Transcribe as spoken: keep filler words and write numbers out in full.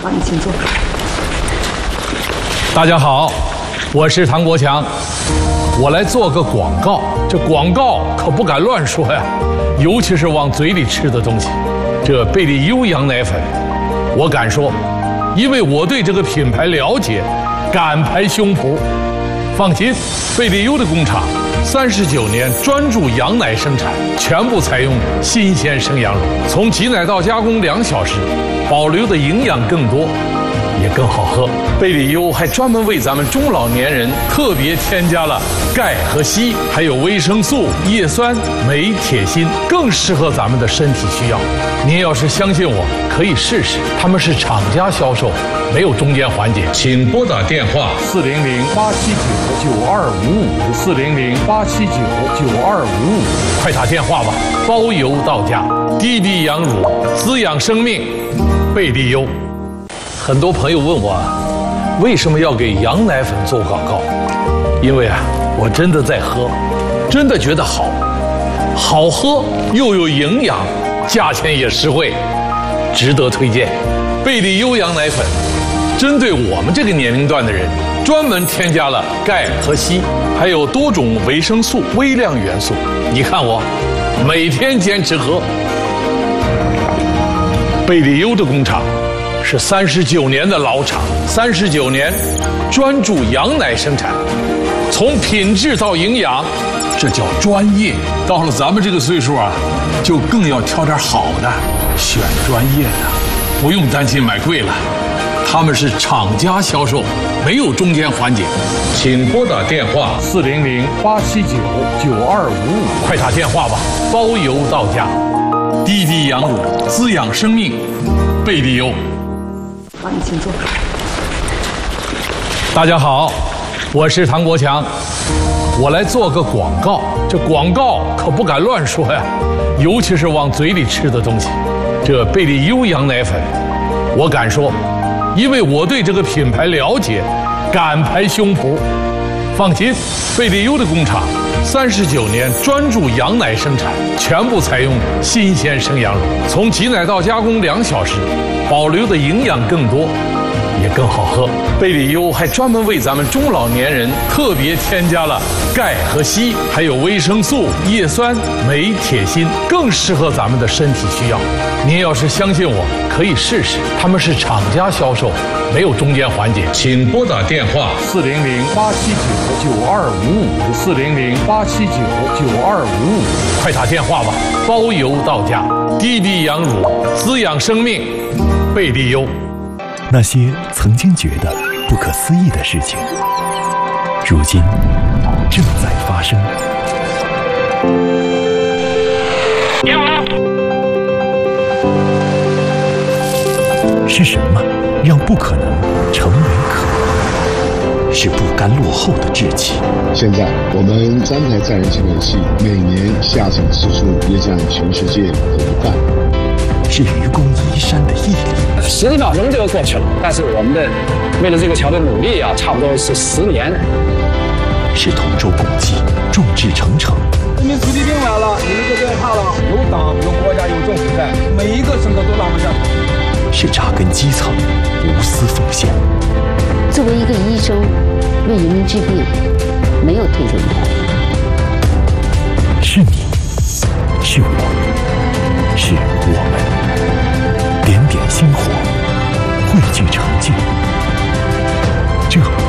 好，你请坐。 大家好，我是唐国强，我来做个广告。这广告可不敢乱说呀，尤其是往嘴里吃的东西。这贝利优羊奶粉，我敢说，因为我对这个品牌了解，敢拍胸脯。放心，贝利优的工厂三十九年专注羊奶生产，全部采用新鲜生羊乳，从挤奶到加工两小时，保留的营养更多，也更好喝。贝利优还专门为咱们中老年人特别添加了钙和硒，还有维生素、叶酸、镁、铁、锌，更适合咱们的身体需要。您要是相信我，可以试试。他们是厂家销售，没有中间环节。请拨打电话四零零八七九九二五五四零零八七九九二五五，快打电话吧，包邮到家。滴滴羊乳，滋养生命，贝利优。很多朋友问我，为什么要给羊奶粉做广告？因为啊，我真的在喝，真的觉得好，好喝又有营养，价钱也实惠，值得推荐。贝利优羊奶粉，针对我们这个年龄段的人，专门添加了钙和硒，还有多种维生素、微量元素。你看我，每天坚持喝。贝利优的工厂是三十九年的老厂，三十九年专注羊奶生产，从品质到营养，这叫专业。到了咱们这个岁数啊，就更要挑点好的，选专业的，不用担心买贵了。他们是厂家销售，没有中间环节。请拨打电话四零零八七九九二五五，快打电话吧，包邮到家。滴滴羊乳，滋养生命，贝利优。 好，你请坐。 大家好，我是唐国强，我来做个广告。这广告可不敢乱说呀，尤其是往嘴里吃的东西。这贝利优羊奶粉，我敢说，因为我对这个品牌了解，敢拍胸脯。放心，贝利优的工厂三十九年专注羊奶生产，全部采用新鲜生羊乳，从挤奶到加工两小时，保留的营养更多，也更好喝。贝利优还专门为咱们中老年人特别添加了钙和硒，还有维生素、叶酸、镁、铁、锌，更适合咱们的身体需要。您要是相信我，可以试试。他们是厂家销售，没有中间环节。请拨打电话四零零八七九九二五五四零零八七九九二五五，快打电话吧，包邮到家。滴滴羊乳，滋养生命，贝利优。 那些曾经觉得不可思议的事情，如今正在发生。 你好。 是什么让不可能成为可能？是不甘落后的志气。 现在我们三台载人潜水器每年下潜次数也占全世界的一半。 是愚公移山的毅力。 十几秒钟就过去了，但是我们的为了这个桥的努力啊，差不多是十年。 是同舟共济，众志成城。 人民出击兵来了，你们就不要怕了，有党有国家有政府在，每一个乘客都拉不下去。 是扎根基层，无私奉献。 作为一个医生，为人民治病，没有退休年。 是你，是我，是我们，点点星火，汇聚成就。这